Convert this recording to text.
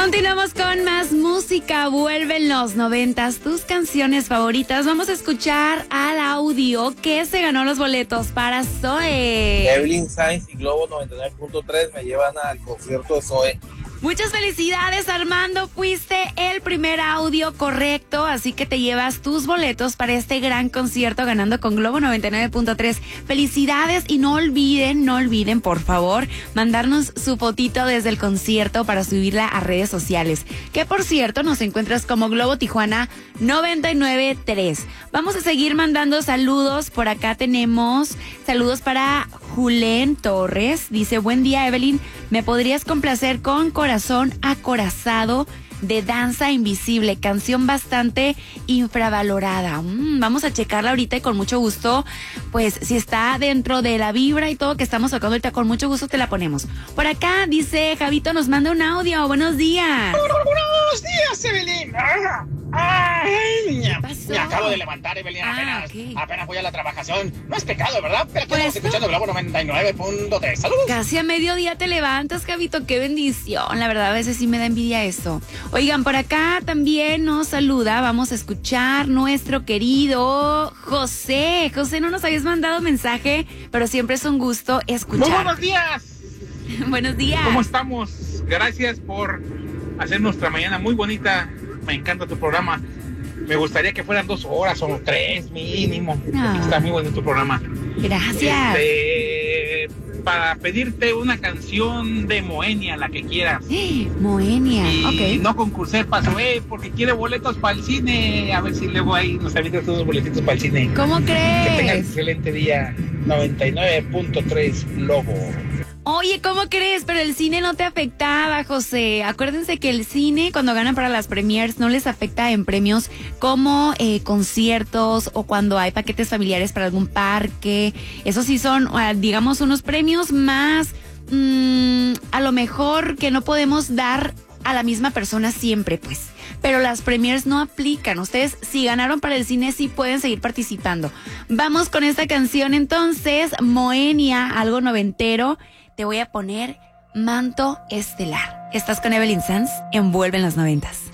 Continuamos con más música. Vuelven los 90s, tus canciones favoritas. Vamos a escuchar al audio que se ganó los boletos para Zoe. Evelyn Sainz y Globo 99.3 me llevan al concierto de Zoe. Muchas felicidades, Armando. Fuiste el primer audio correcto, así que te llevas tus boletos para este gran concierto ganando con Globo 99.3. Felicidades y no olviden, por favor, mandarnos su fotito desde el concierto para subirla a redes sociales. Que por cierto, nos encuentras como Globo Tijuana 99.3. Vamos a seguir mandando saludos. Por acá tenemos saludos para Julen Torres. Dice, buen día, Evelyn. ¿Me podrías complacer con Corazón Acorazado de Danza Invisible? Canción bastante infravalorada. Vamos a checarla ahorita y con mucho gusto, pues si está dentro de la vibra y todo que estamos tocando ahorita, con mucho gusto te la ponemos. Por acá dice Javito, nos manda un audio. Buenos días. Buenos días, Evelyn. ¿Qué pasó? Me acabo de levantar, Evelyn, apenas voy a la trabajación. No es pecado, ¿verdad? Pero aquí Pues estamos escuchando Globo 99.3. Saludos. Casi a mediodía te levantas, Javito, qué bendición. La verdad, a veces sí me da envidia esto. Oigan, por acá también nos saluda. Vamos a escuchar nuestro querido José. José, no nos habías mandado mensaje, pero siempre es un gusto escuchar. Muy buenos días. Buenos días. ¿Cómo estamos? Gracias por hacer nuestra mañana muy bonita. Me encanta tu programa. Me gustaría que fueran 2 horas o 3 mínimo. Está muy bonito tu programa. Gracias. Para pedirte una canción de Moenia, la que quieras. Moenia, y ok. no concursé para Zoe porque quiere boletos para el cine. A ver si luego ahí nos avientas todos los boletitos para el cine. ¿Cómo crees? Que tengan excelente día. 99.3 Lobo. Oye, ¿cómo crees? Pero el cine no te afectaba, José. Acuérdense que el cine, cuando ganan para las premiers, no les afecta en premios como conciertos o cuando hay paquetes familiares para algún parque. Esos sí son, digamos, unos premios más, a lo mejor que no podemos dar a la misma persona siempre, pues. Pero las premiers no aplican. Ustedes, si ganaron para el cine, sí pueden seguir participando. Vamos con esta canción entonces, Moenia, algo noventero. Te voy a poner Manto Estelar. Estás con Evelyn Sanz, Envuelve en los 90s.